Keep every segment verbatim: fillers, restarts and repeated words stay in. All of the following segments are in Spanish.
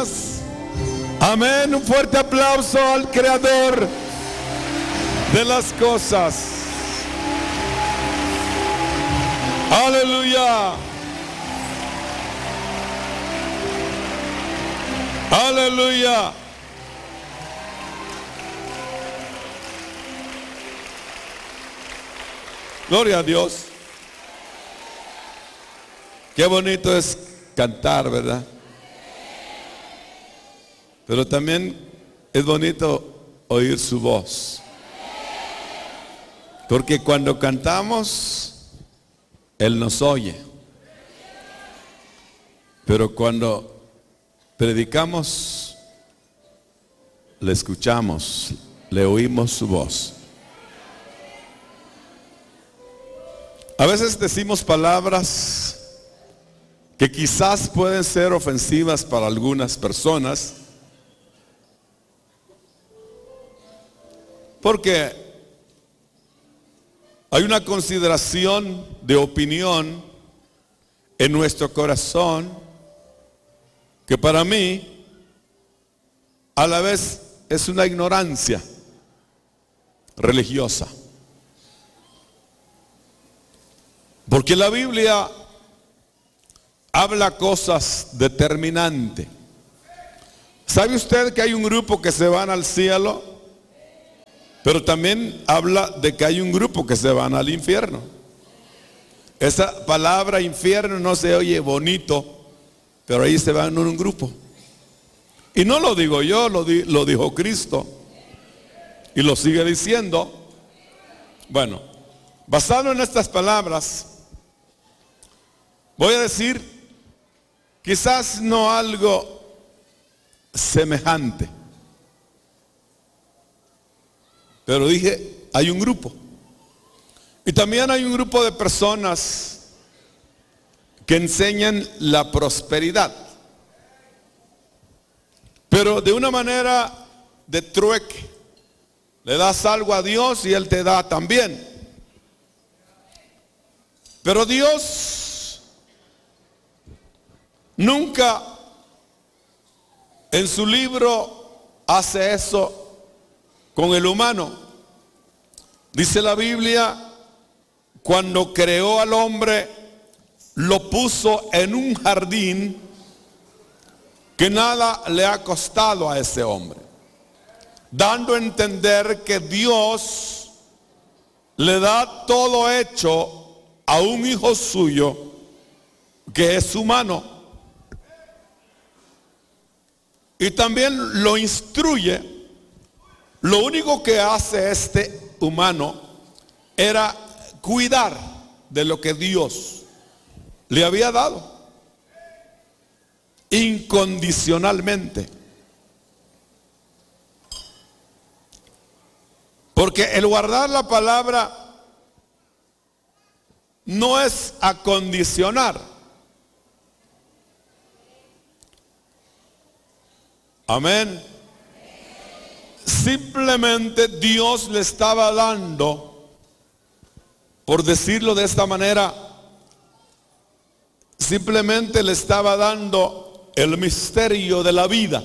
cosas. Amén. Un fuerte aplauso al Creador de las cosas. Aleluya. Aleluya. Gloria a Dios. Qué bonito es cantar, ¿verdad? Pero también es bonito oír su voz. Porque cuando cantamos, Él nos oye. Pero cuando predicamos, le escuchamos, le oímos su voz. A veces decimos palabras que quizás pueden ser ofensivas para algunas personas, porque hay una consideración de opinión en nuestro corazón que para mí a la vez es una ignorancia religiosa. Porque la Biblia habla cosas determinantes. ¿Sabe usted que hay un grupo que se van al cielo? Pero también habla de que hay un grupo que se van al infierno. Esa palabra infierno no se oye bonito, pero ahí se van en un grupo. Y no lo digo yo, lo, di, lo dijo Cristo. Y lo sigue diciendo. Bueno, basado en estas palabras, voy a decir, quizás no algo semejante, pero dije, hay un grupo. Y también hay un grupo de personas que enseñan la prosperidad, pero de una manera de trueque. Le das algo a Dios y Él te da también. Pero Dios nunca en su libro hace eso con el humano. Dice la Biblia, cuando creó al hombre, lo puso en un jardín que nada le ha costado a ese hombre, dando a entender que Dios le da todo hecho a un hijo suyo que es humano. Y también lo instruye. Lo único que hace este humano era cuidar de lo que Dios le había dado incondicionalmente. Porque el guardar la palabra no es acondicionar. Amén. Simplemente Dios le estaba dando, por decirlo de esta manera, simplemente le estaba dando el misterio de la vida.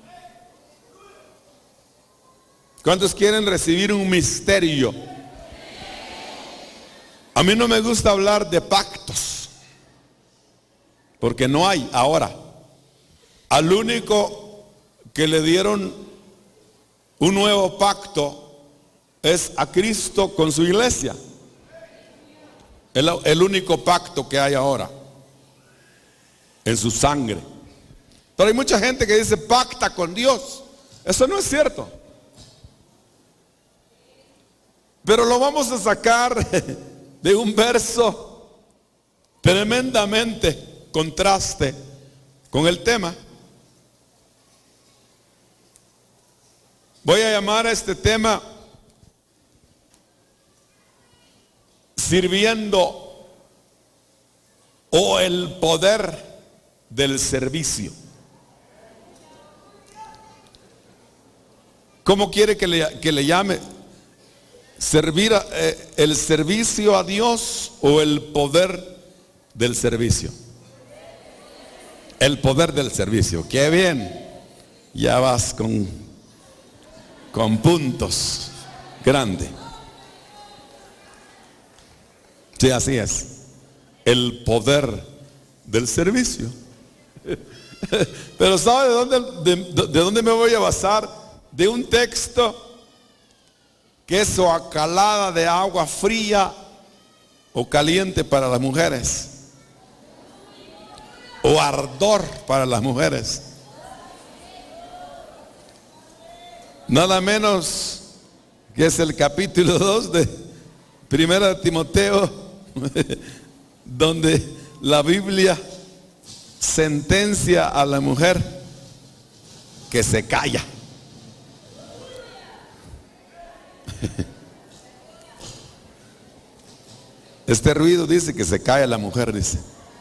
¿Cuántos quieren recibir un misterio? A mí no me gusta hablar de pactos, porque no hay ahora. Al único que le dieron un nuevo pacto es a Cristo con su iglesia. El, el único pacto que hay ahora en su sangre. Pero hay mucha gente que dice pacta con Dios. Eso no es cierto. Pero lo vamos a sacar de un verso tremendamente contraste con el tema. Voy a llamar a este tema sirviendo o el poder del servicio. ¿Cómo quiere que le, que le llame? ¿Servir a, eh, el servicio a Dios o el poder del servicio? El poder del servicio. ¡Qué bien! ya vas con, con puntos grande. Sí, así es. El poder del servicio. Pero ¿sabe de dónde, de, de dónde me voy a basar? De un texto que es o acalada de agua fría o caliente para las mujeres, o ardor para las mujeres. Nada menos que es el capítulo dos de Primera de Timoteo, donde la Biblia sentencia a la mujer que se calla. Este ruido dice que se calla la mujer, dice.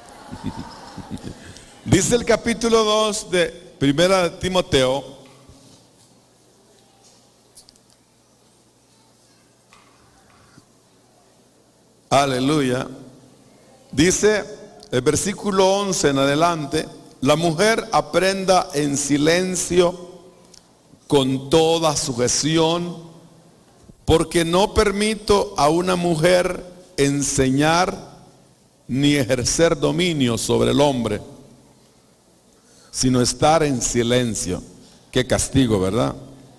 Dice el capítulo dos de Primera de Timoteo, aleluya, dice el versículo once en adelante: la mujer aprenda en silencio con toda sujeción, porque no permito a una mujer enseñar ni ejercer dominio sobre el hombre, sino estar en silencio. Qué castigo, ¿verdad?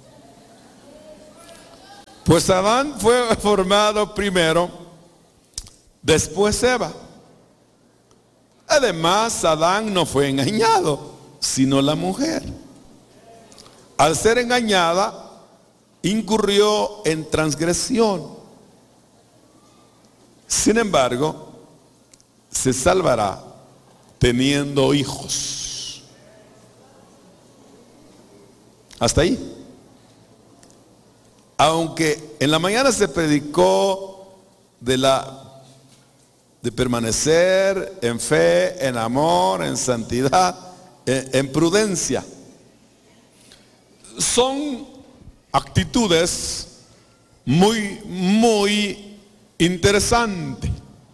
Pues Adán fue formado primero, después Eva. Además, Adán no fue engañado, sino la mujer. Al ser engañada, incurrió en transgresión. Sin embargo, se salvará teniendo hijos. Hasta ahí. Aunque en la mañana se predicó de la de permanecer en fe, en amor, en santidad, en, en prudencia. Son actitudes muy, muy interesantes.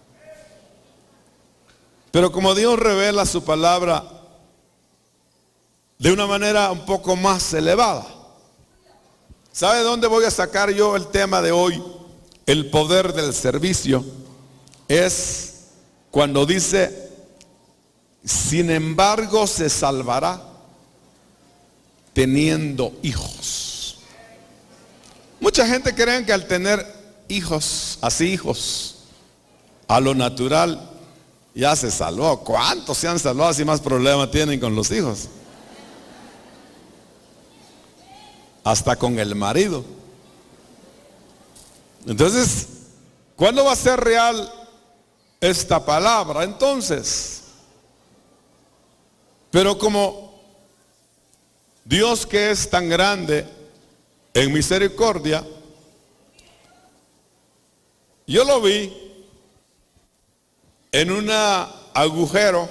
Pero como Dios revela su palabra de una manera un poco más elevada. ¿Sabe de dónde voy a sacar yo el tema de hoy? El poder del servicio. Es cuando dice, sin embargo se salvará teniendo hijos. Mucha gente cree que al tener hijos, así hijos, a lo natural, ya se salvó. ¿Cuántos se han salvado si más problemas tienen con los hijos? Hasta con el marido. Entonces, ¿cuándo va a ser real esta palabra? Entonces, pero como Dios, que es tan grande en misericordia, yo lo vi en un agujero,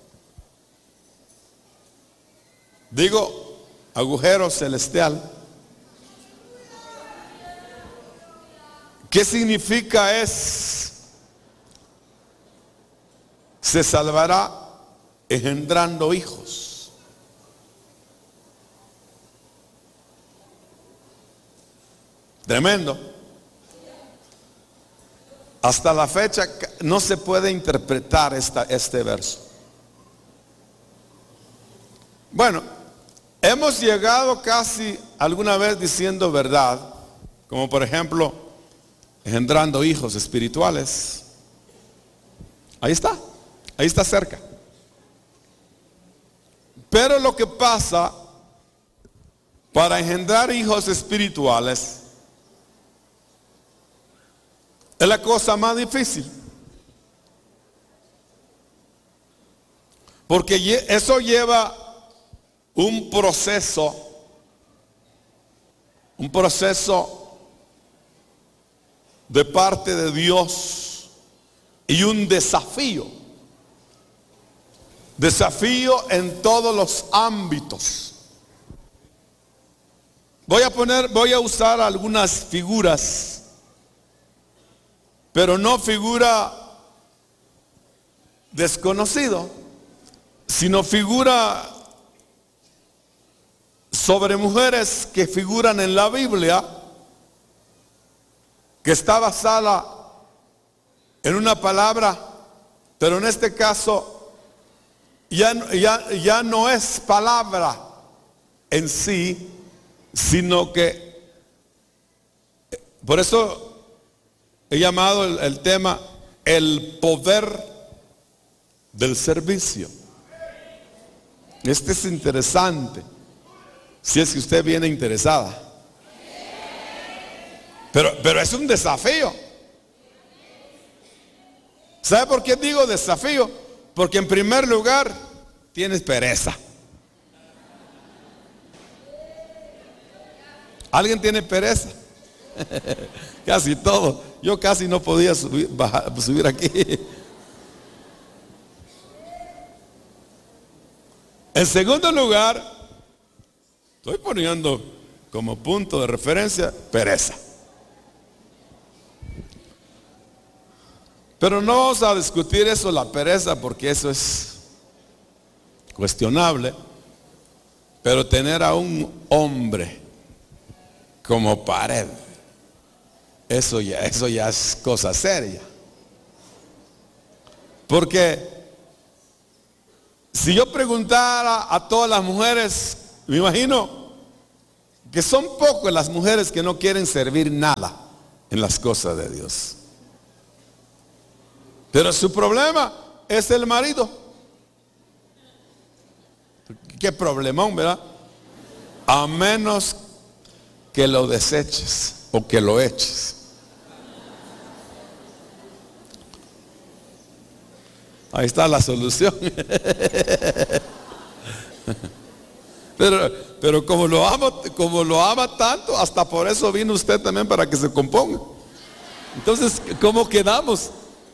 digo agujero celestial. ¿Qué significa es? Se salvará engendrando hijos. Tremendo. Hasta la fecha no se puede interpretar esta, este verso. Bueno, hemos llegado casi alguna vez diciendo verdad, como por ejemplo, engendrando hijos espirituales. Ahí está, ahí está cerca. Pero lo que pasa para engendrar hijos espirituales es la cosa más difícil. Porque eso lleva un proceso, un proceso de parte de Dios y un desafío. Desafío en todos los ámbitos. Voy a poner, voy a usar algunas figuras, pero no figura desconocido, sino figura sobre mujeres que figuran en la Biblia, que está basada en una palabra, pero en este caso ya, ya, ya no es palabra en sí, sino que, por eso he llamado el, el tema el poder del servicio. Este es interesante, si es que usted viene interesada. Pero, pero es un desafío. ¿Sabe por qué digo desafío? Porque en primer lugar tienes pereza. ¿Alguien tiene pereza? Casi todo. Yo casi no podía subir, bajar, subir aquí. En segundo lugar, estoy poniendo como punto de referencia pereza. Pero no vamos a discutir eso, la pereza, porque eso es cuestionable. Pero tener a un hombre como pared, eso ya, eso ya es cosa seria. Porque si yo preguntara a todas las mujeres, me imagino que son pocas las mujeres que no quieren servir nada en las cosas de Dios. Pero su problema es el marido. Qué problemón, ¿verdad? A menos que lo deseches o que lo eches. Ahí está la solución. Pero, pero como lo ama, como lo ama tanto, hasta por eso vino usted también, para que se componga. Entonces, ¿cómo quedamos?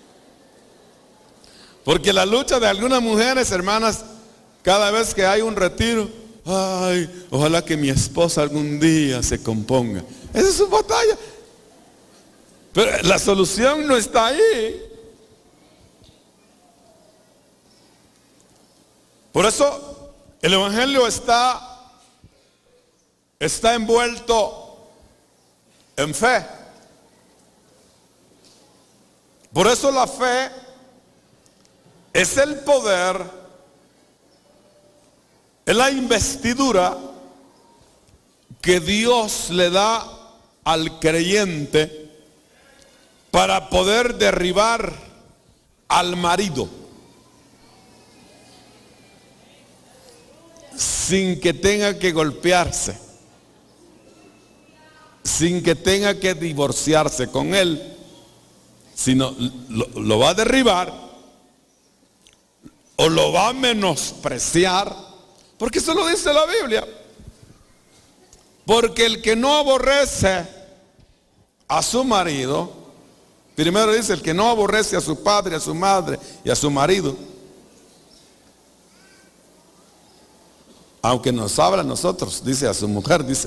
Porque la lucha de algunas mujeres, hermanas, cada vez que hay un retiro, ay, ojalá que mi esposa algún día se componga. Esa es su batalla. Pero la solución no está ahí. Por eso el evangelio está, está envuelto en fe. Por eso la fe es el poder, es la investidura que Dios le da al creyente para poder derribar al marido sin que tenga que golpearse, sin que tenga que divorciarse con él, sino lo, lo va a derribar o lo va a menospreciar, porque eso lo dice la Biblia. Porque el que no aborrece a su marido, primero dice, el que no aborrece a su padre, a su madre y a su marido, aunque nos habla a nosotros, dice a su mujer, dice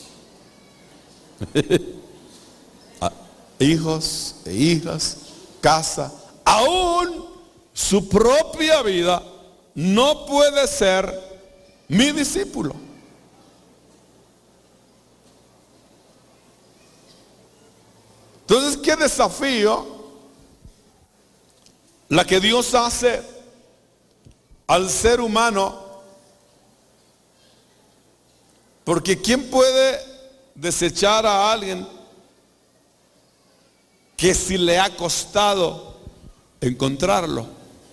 a hijos e hijas, casa, aún su propia vida, no puede ser mi discípulo. Entonces, qué desafío la que Dios hace al ser humano. Porque ¿quién puede desechar a alguien que si le ha costado encontrarlo?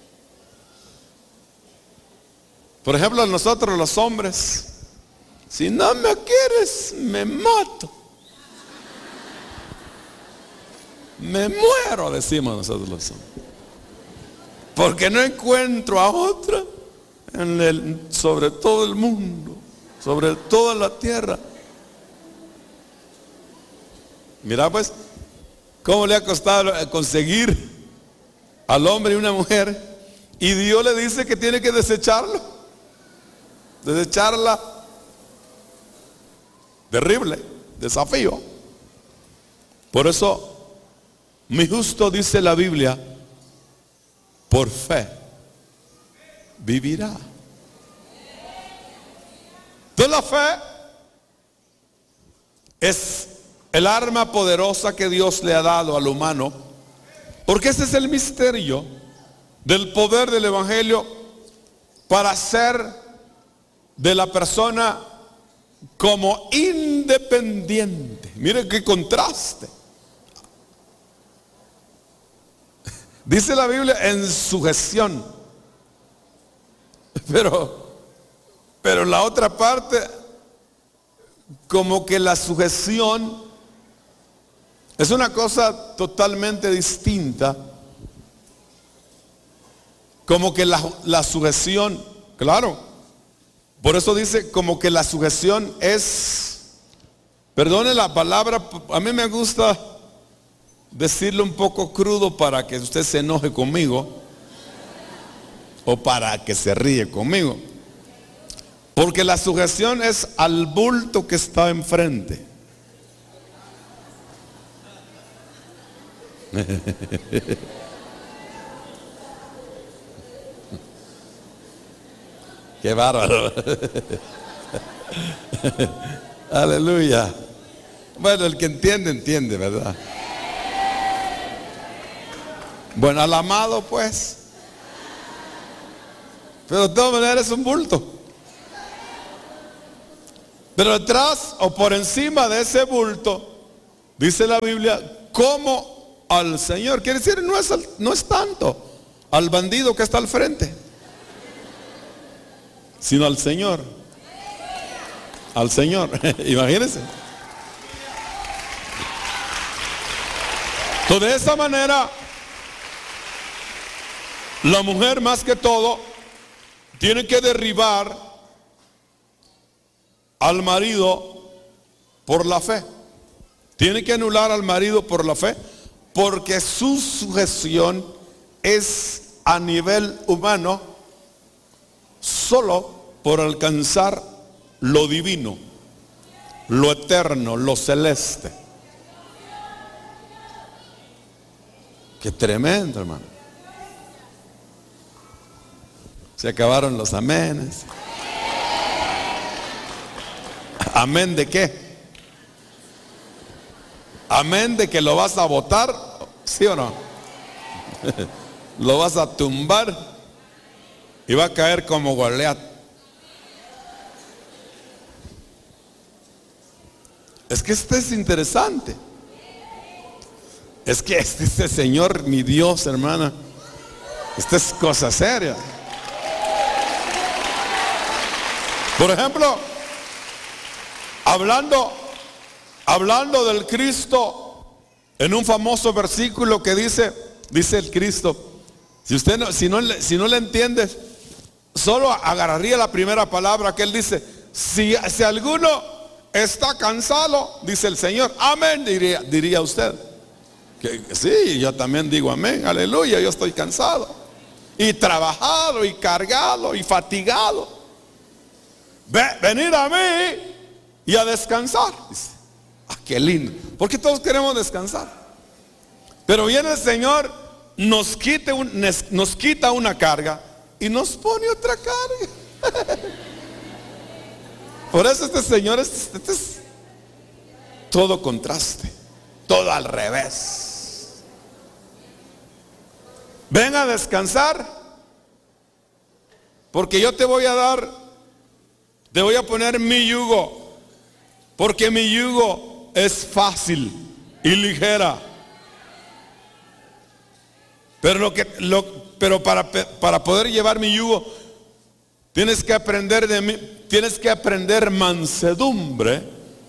Por ejemplo, nosotros los hombres, si no me quieres, me mato. Me muero, decimos nosotros los hombres. Porque no encuentro a otra en el, sobre todo el mundo, sobre toda la tierra. Mira pues, cómo le ha costado conseguir al hombre y una mujer, y Dios le dice que tiene que desecharlo. Desecharla. Terrible desafío. Por eso, mi justo, dice la Biblia, por fe vivirá. Entonces la fe es el arma poderosa que Dios le ha dado al humano, porque ese es el misterio del poder del evangelio para hacer de la persona como independiente. Mire qué contraste. Dice la Biblia en sujeción, pero pero la otra parte, como que la sujeción es una cosa totalmente distinta. Como que la, la sujeción, claro, por eso dice como que la sujeción es, perdone la palabra, a mí me gusta decirlo un poco crudo para que usted se enoje conmigo o para que se ríe conmigo, porque la sujeción es al bulto que está enfrente. Qué bárbaro. Aleluya. Bueno, el que entiende, entiende, ¿verdad? Bueno, al amado pues. Pero de todas maneras es un bulto. Pero detrás o por encima de ese bulto, dice la Biblia, como al Señor. Quiere decir, no es, al, no es tanto al bandido que está al frente, sino al Señor. Al Señor. Imagínense. Entonces, de esa manera, la mujer más que todo tiene que derribar al marido por la fe. Tiene que anular al marido por la fe, porque su sujeción es a nivel humano solo por alcanzar lo divino, lo eterno, lo celeste. Qué tremendo, hermano. Se acabaron los amenes. ¿Amén de qué? ¿Amén de que lo vas a botar? ¿Sí o no? Lo vas a tumbar y va a caer como Goliat. Es que este es interesante. Es que este, este Señor, mi Dios, hermana, esta es cosa seria. Por ejemplo, hablando, hablando del Cristo, en un famoso versículo que dice, dice el Cristo, si usted no, si no, si no le entiende, solo agarraría la primera palabra que él dice, si, si alguno está cansado, dice el Señor, amén, diría, diría usted. Que, sí, yo también digo amén, aleluya, yo estoy cansado, y trabajado, y cargado, y fatigado. Ve, venir a mí y a descansar. Dice, ah, qué lindo, porque todos queremos descansar. Pero viene el Señor, nos, quite un, nos quita una carga y nos pone otra carga. Por eso este Señor es, este es todo contraste, todo al revés. Ven a descansar, porque yo te voy a dar, te voy a poner mi yugo, porque mi yugo es fácil y ligera. Pero, lo que, lo, pero para, para poder llevar mi yugo, tienes que aprender de mí, tienes que aprender mansedumbre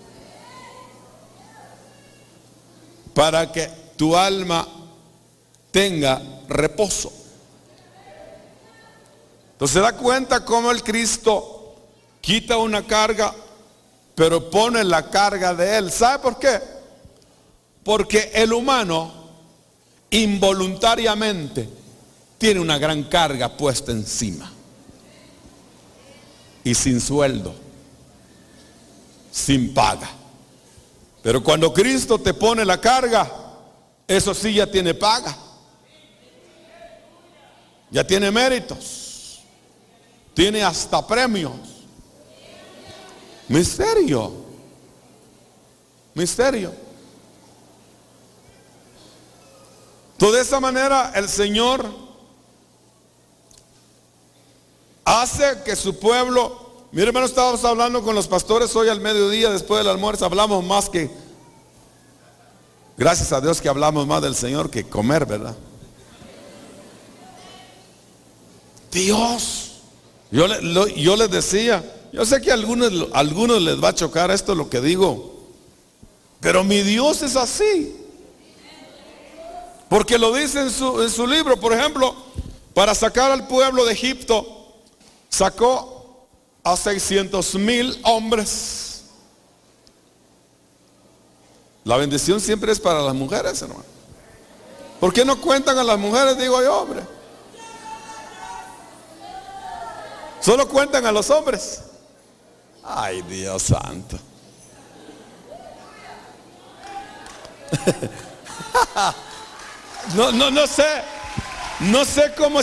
para que tu alma tenga reposo. Entonces se da cuenta cómo el Cristo quita una carga, pero pone la carga de Él. ¿Sabe por qué? Porque el humano involuntariamente tiene una gran carga puesta encima. Y sin sueldo, sin paga. Pero cuando Cristo te pone la carga, eso sí ya tiene paga. Ya tiene méritos. Tiene hasta premios. Misterio. misterio. Entonces, de esa manera el Señor hace que su pueblo, mire hermano, estábamos hablando con los pastores hoy al mediodía, después del almuerzo, hablamos más que, gracias a Dios que hablamos más del Señor que comer, ¿verdad? Dios, yo, le, lo, yo les decía, yo sé que a algunos, a algunos les va a chocar esto lo que digo, pero mi Dios es así. Porque lo dice en su, en su libro, por ejemplo, para sacar al pueblo de Egipto, sacó a seiscientos mil hombres. La bendición siempre es para las mujeres, hermano. ¿Por qué no cuentan a las mujeres, digo yo, hombre? Solo cuentan a los hombres. Ay, Dios santo. No, no, no sé. No sé cómo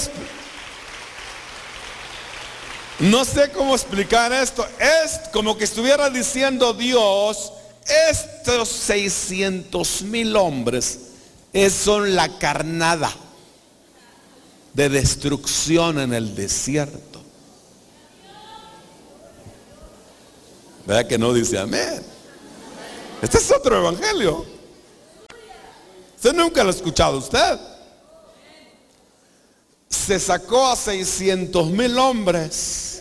No sé cómo explicar esto. Es como que estuviera diciendo Dios, estos seiscientos mil hombres es, son la carnada de destrucción en el desierto. ¿Verdad que no dice amén? Este es otro evangelio. Usted nunca lo ha escuchado usted. Se sacó a seiscientos mil hombres